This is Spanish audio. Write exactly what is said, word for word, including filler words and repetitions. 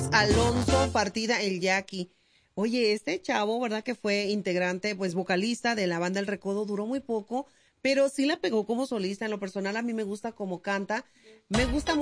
Alex Alonso Partida el Jackie. Oye, este chavo, ¿verdad? Que fue integrante, pues vocalista de la banda El Recodo, duró muy poco, pero sí la pegó como solista. En lo personal, a mí me gusta cómo canta. Me gusta